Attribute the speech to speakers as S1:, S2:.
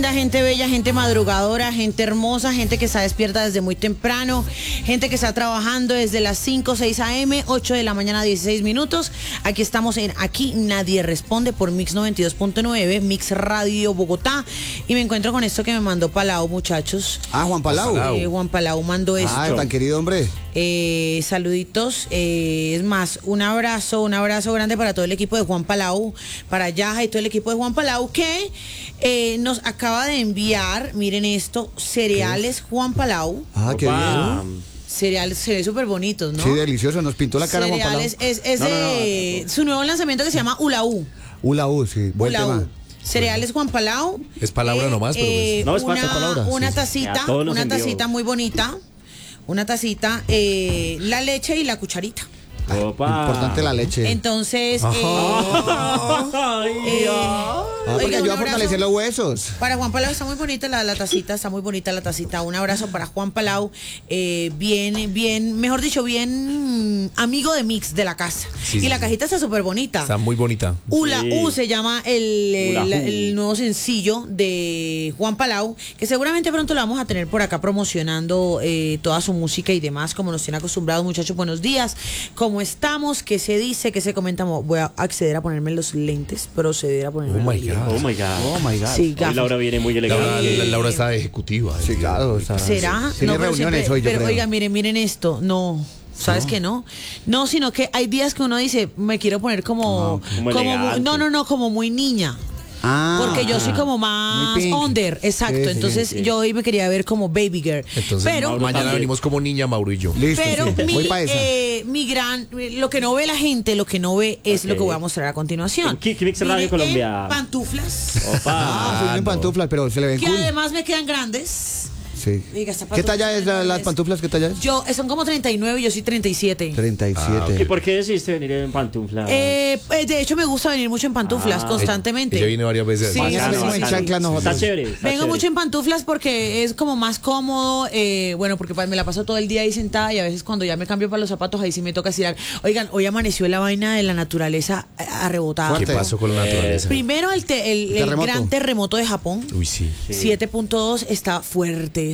S1: Gente bella, gente madrugadora, gente hermosa, gente que está despierta desde muy temprano, gente que está trabajando desde las 5, 6 a.m., 8 de la mañana, 16 minutos. Aquí estamos en Aquí Nadie Responde por Mix 92.9, Mix Radio Bogotá. Y me encuentro con esto que me mandó Palau, muchachos.
S2: Juan Palau.
S1: Juan Palau mandó esto.
S2: Tan querido hombre.
S1: Saluditos, es más, un abrazo grande para todo el equipo de Juan Palau, para Yaja y todo el equipo de Juan Palau que nos acaba de enviar, miren esto, cereales Juan Palau.
S2: Qué bien.
S1: Cereales, se ve súper bonitos, ¿no?
S2: Sí, delicioso, nos pintó la cara Juan Palau.
S1: Cereales, es su nuevo lanzamiento que se llama Ulaú.
S2: Ulaú, sí, buen tema.
S1: Cereales Juan Palau.
S3: Es palabra nomás, pero pues,
S4: no es palabra.
S1: Una tacita muy bonita. Una tacita, la leche y la cucharita.
S2: Importante la leche.
S1: Entonces,
S2: porque ayuda a fortalecer los huesos.
S1: Para Juan Palau está muy bonita la tacita, está muy bonita la tacita. Un abrazo para Juan Palau, bien, mejor dicho, bien amigo de Mix de la casa.
S3: Sí,
S1: y
S3: sí,
S1: la cajita está súper bonita.
S3: Está muy bonita.
S1: Ulaú se llama el nuevo sencillo de Juan Palau, que seguramente pronto lo vamos a tener por acá promocionando toda su música y demás, como nos tienen acostumbrados, muchachos. Buenos días, ¿cómo estamos? ¿Qué se dice? ¿Qué se comenta? Voy a acceder a ponerme los lentes, proceder a ponerme los lentes.
S4: Oh my God.
S1: Sí,
S4: Hoy Laura viene muy elegante.
S3: Laura está de ejecutiva.
S2: Sí, claro.
S1: ¿Será?
S2: Tiene
S1: pero
S2: reuniones hoy, yo
S1: pero
S2: creo.
S1: oiga, miren esto. No. ¿Sabes qué no? No, sino que hay días que uno dice, me quiero poner como como muy niña. Porque yo soy como más under, exacto.
S2: Sí,
S1: entonces yo hoy me quería ver como baby girl.
S3: Entonces,
S1: pero
S3: mañana venimos como niña, Mauro y yo.
S2: Listo,
S1: pero
S2: sí. Voy pa' esa.
S1: lo que no ve la gente, lo que no ve es lo que voy a mostrar a continuación.
S4: ¿Qué Mix Radio Colombia?
S1: Pantuflas.
S2: Soy en pantuflas, pero se le ven
S1: Que
S2: cool.
S1: además me quedan grandes.
S2: Sí.
S1: Diga,
S2: ¿Qué talla es las pantuflas? ¿Qué talla es?
S1: Son como 39 y yo soy 37.
S2: 37.
S4: ¿Y por qué decidiste venir en pantufla?
S1: De hecho me gusta venir mucho en pantuflas constantemente.
S3: Ella viene varias veces.
S1: Sí,
S2: en chanclas nosotros.
S4: Está chévere.
S1: Vengo mucho en pantuflas porque es como más cómodo, porque me la paso todo el día ahí sentada y a veces cuando ya me cambio para los zapatos ahí sí me toca estirar. Oigan, hoy amaneció la vaina de la naturaleza arrebotada.
S3: ¿Qué pasó con la naturaleza?
S1: Primero el gran terremoto de Japón.
S3: Uy, sí.
S1: 7.2 está fuerte.